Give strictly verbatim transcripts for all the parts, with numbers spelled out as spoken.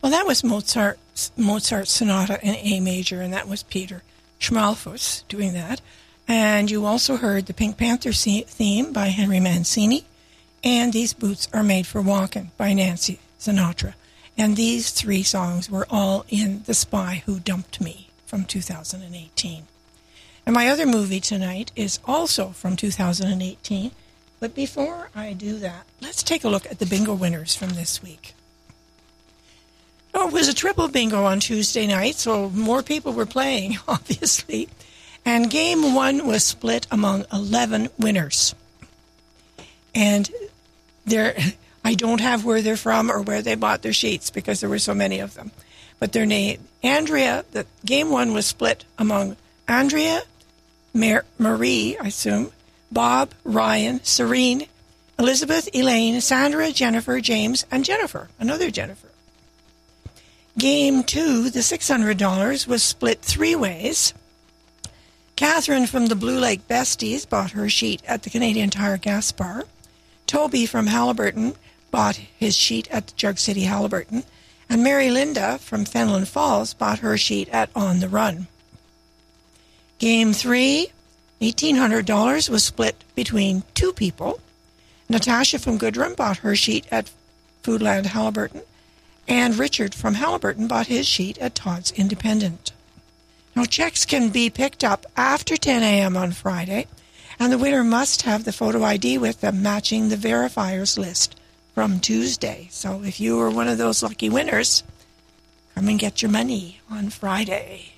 Well, that was Mozart's, Mozart's Sonata in A major, and that was Peter Schmalfuss doing that. And you also heard the Pink Panther theme by Henry Mancini, and These Boots Are Made for Walking by Nancy Sinatra. And these three songs were all in The Spy Who Dumped Me from two thousand eighteen. And my other movie tonight is also from two thousand eighteen. But before I do that, let's take a look at the bingo winners from this week. Oh, it was a triple bingo on Tuesday night, so more people were playing, obviously. And game one was split among eleven winners. And there, I don't have where they're from or where they bought their sheets because there were so many of them. But their name, Andrea, the game one was split among Andrea, Mar- Marie, I assume, Bob, Ryan, Serene, Elizabeth, Elaine, Sandra, Jennifer, James, and Jennifer, another Jennifer. Game two, the six hundred dollars, was split three ways. Catherine from the Blue Lake Besties bought her sheet at the Canadian Tire Gas Bar. Toby from Halliburton bought his sheet at the Jug City Halliburton. And Mary Linda from Fenelon Falls bought her sheet at On the Run. Game three, eighteen hundred dollars, was split between two people. Natasha from Goodrum bought her sheet at Foodland Halliburton. And Richard from Halliburton bought his sheet at Todd's Independent. Now, checks can be picked up after ten a.m. on Friday, and the winner must have the photo I D with them matching the verifiers list from Tuesday. So if you were one of those lucky winners, come and get your money on Friday.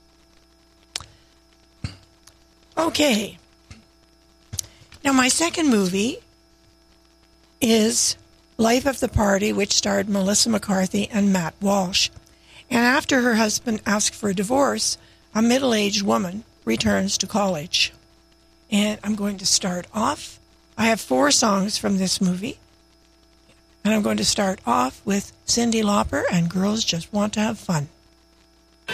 Okay. Now, my second movie is Life of the Party, which starred Melissa McCarthy and Matt Walsh. And after her husband asked for a divorce, a middle-aged woman returns to college. And I'm going to start off. I have four songs from this movie. And I'm going to start off with Cyndi Lauper and Girls Just Want to Have Fun.